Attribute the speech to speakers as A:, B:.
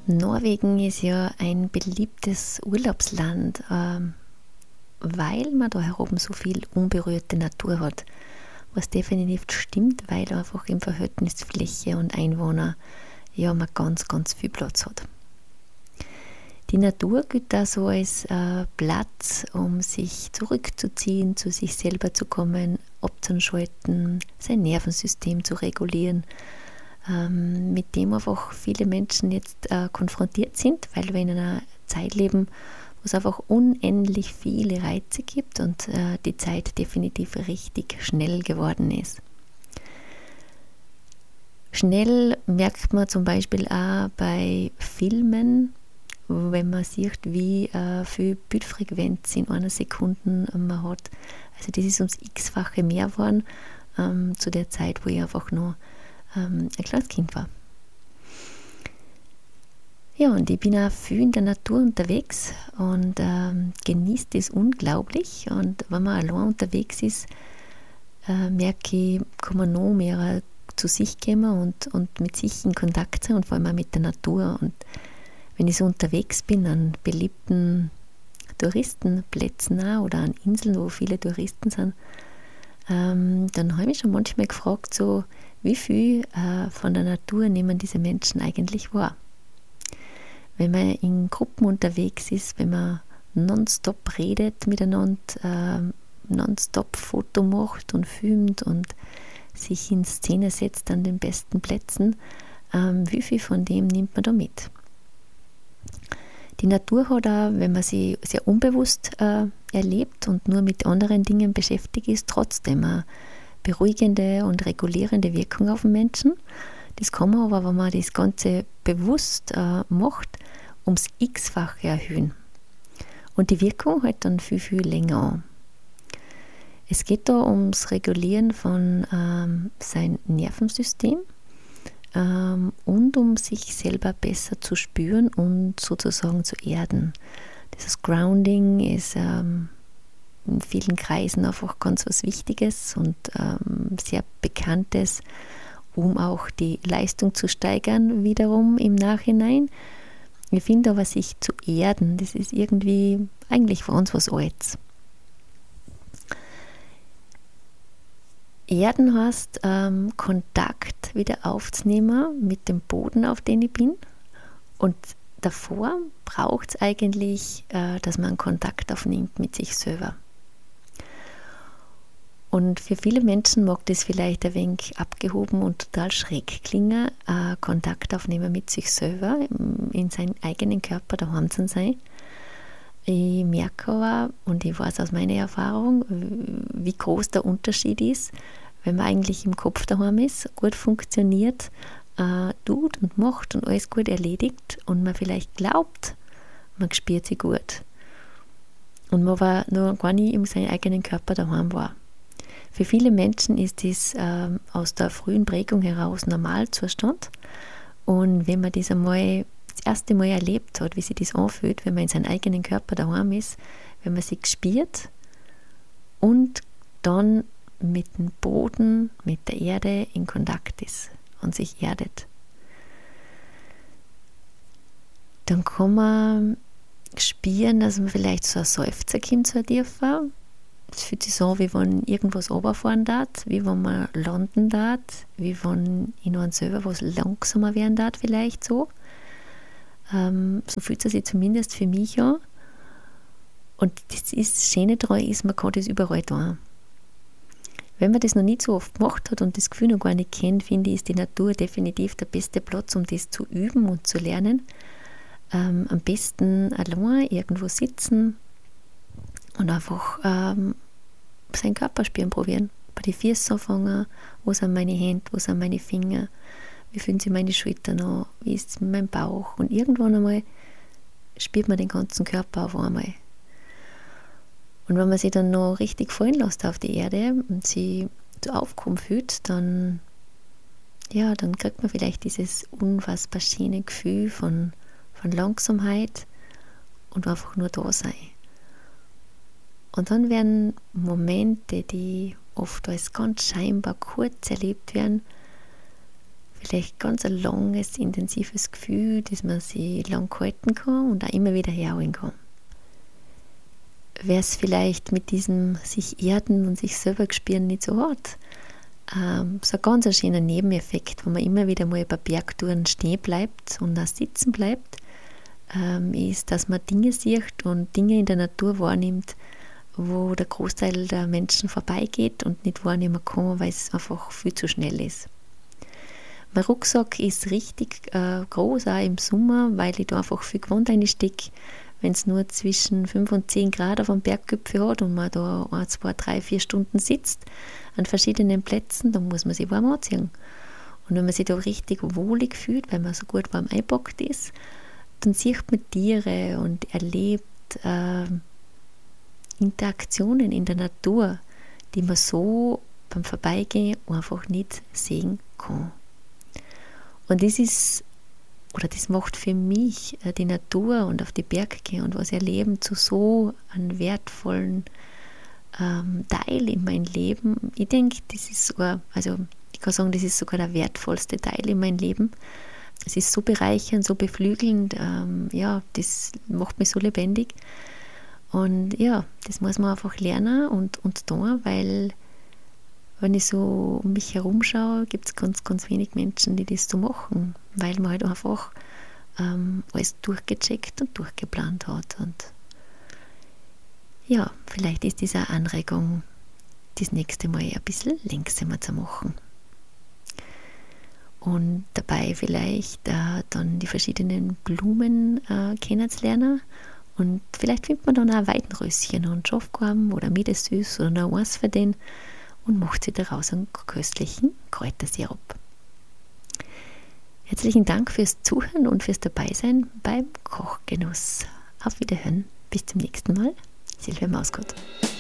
A: Norwegen ist ja ein beliebtes Urlaubsland, weil man da herum so viel unberührte Natur hat. Was definitiv stimmt, weil einfach im Verhältnis Fläche und Einwohner ja man ganz, ganz viel Platz hat. Die Natur gilt da so als Platz, um sich zurückzuziehen, zu sich selber zu kommen, abzuschalten, sein Nervensystem zu regulieren, mit dem einfach viele Menschen jetzt konfrontiert sind, weil wir in einer Zeit leben, wo es einfach unendlich viele Reize gibt und die Zeit definitiv richtig schnell geworden ist. Schnell merkt man zum Beispiel auch bei Filmen, wenn man sieht, wie viel Bildfrequenz in einer Sekunde man hat. Also das ist ums x-fache mehr geworden zu der Zeit, wo ich einfach noch ein kleines Kind war. Ja, und ich bin auch viel in der Natur unterwegs und genieße das unglaublich. Und wenn man allein unterwegs ist, merke ich, kann man noch mehr zu sich gehen und mit sich in Kontakt sein und vor allem auch mit der Natur. Und wenn ich so unterwegs bin an beliebten Touristenplätzen auch oder an Inseln, wo viele Touristen sind, dann habe ich mich schon manchmal gefragt, so, wie viel von der Natur nehmen diese Menschen eigentlich wahr? Wenn man in Gruppen unterwegs ist, wenn man nonstop redet miteinander, nonstop Foto macht und filmt und sich in Szene setzt an den besten Plätzen, wie viel von dem nimmt man da mit? Die Natur hat auch, wenn man sie sehr unbewusst erlebt und nur mit anderen Dingen beschäftigt ist, trotzdem eine beruhigende und regulierende Wirkung auf den Menschen. Das kann man aber, wenn man das Ganze bewusst macht, ums x-fache erhöhen. Und die Wirkung hält dann viel, viel länger an. Es geht da ums Regulieren von seinem Nervensystem und um sich selber besser zu spüren und sozusagen zu erden. Dieses Grounding ist in vielen Kreisen einfach ganz was Wichtiges und sehr Bekanntes, um auch die Leistung zu steigern, wiederum im Nachhinein. Ich finde aber, sich zu erden, das ist irgendwie eigentlich für uns was Altes. Erden heißt, Kontakt wieder aufzunehmen mit dem Boden, auf dem ich bin. Und davor braucht es eigentlich, dass man Kontakt aufnimmt mit sich selber. Und für viele Menschen mag das vielleicht ein wenig abgehoben und total schräg klingen, Kontakt aufnehmen mit sich selber, in seinem eigenen Körper daheim zu sein. Ich merke aber, und ich weiß aus meiner Erfahrung, wie groß der Unterschied ist, wenn man eigentlich im Kopf daheim ist, gut funktioniert, tut und macht und alles gut erledigt und man vielleicht glaubt, man spürt sich gut. Und man aber noch gar nicht in seinem eigenen Körper daheim war. Für viele Menschen ist das aus der frühen Prägung heraus Normalzustand. Und wenn man das einmal das erste Mal erlebt hat, wie sich das anfühlt, wenn man in seinem eigenen Körper daheim ist, wenn man sich spürt und dann mit dem Boden, mit der Erde in Kontakt ist und sich erdet, dann kann man spüren, dass man vielleicht so ein Seufzer kommt, so ein tiefer. Es fühlt sich so an, wie wenn irgendwas runterfahren darf, wie wenn man landen darf, wie wenn in einem selber was langsamer werden darf, vielleicht so. So fühlt es sich zumindest für mich an. Und das Schöne daran ist, man kann das überall tun. Wenn man das noch nicht so oft gemacht hat und das Gefühl noch gar nicht kennt, finde ich, ist die Natur definitiv der beste Platz, um das zu üben und zu lernen. Am besten allein irgendwo sitzen und einfach seinen Körper spüren, probieren. Bei den Füßen anfangen, wo sind meine Hände, wo sind meine Finger, wie fühlen sich meine Schultern an, wie ist mein Bauch. Und irgendwann einmal spürt man den ganzen Körper auf einmal. Und wenn man sich dann noch richtig fallen lässt auf die Erde und sie zu Aufkommen fühlt, dann kriegt man vielleicht dieses unfassbar schöne Gefühl von Langsamkeit und einfach nur da sein. Und dann werden Momente, die oft als ganz scheinbar kurz erlebt werden, vielleicht ganz ein langes, intensives Gefühl, das man sich lang halten kann und auch immer wieder herholen kann. Wäre es vielleicht mit diesem sich erden und sich selber spüren nicht so hart. So ein ganz schöner Nebeneffekt, wo man immer wieder mal bei Bergtouren stehen bleibt und auch sitzen bleibt, ist, dass man Dinge sieht und Dinge in der Natur wahrnimmt, wo der Großteil der Menschen vorbeigeht und nicht wahrnehmen kann, weil es einfach viel zu schnell ist. Mein Rucksack ist richtig groß, auch im Sommer, weil ich da einfach viel Gewand reinstecke. Wenn es nur zwischen 5 und 10 Grad auf dem Berggipfel hat und man da 1, 2, 3, 4 Stunden sitzt an verschiedenen Plätzen, dann muss man sich warm anziehen. Und wenn man sich da richtig wohlig fühlt, weil man so gut warm eingepackt ist, dann sieht man Tiere und erlebt Interaktionen in der Natur, die man so beim Vorbeigehen einfach nicht sehen kann. Und das macht für mich die Natur und auf die Berge gehen und was erleben zu so einem wertvollen Teil in meinem Leben. Ich denke, das ist sogar, also ich kann sagen, das ist sogar der wertvollste Teil in meinem Leben. Es ist so bereichernd, so beflügelnd, das macht mich so lebendig. Und ja, das muss man einfach lernen und tun, weil wenn ich so um mich herum schaue, gibt es ganz, ganz wenig Menschen, die das so machen, weil man halt einfach alles durchgecheckt und durchgeplant hat. Und ja, vielleicht ist diese Anregung, das nächste Mal ein bisschen langsamer zu machen. Und dabei vielleicht dann die verschiedenen Blumen kennenzulernen. Und vielleicht findet man dann auch ein Weidenröschen und Schafgarben oder Miedesüß oder noch eins für den und macht sich daraus einen köstlichen Kräutersirup. Herzlichen Dank fürs Zuhören und fürs Dabeisein beim Kochgenuss. Auf Wiederhören. Bis zum nächsten Mal. Silvia Mauskott.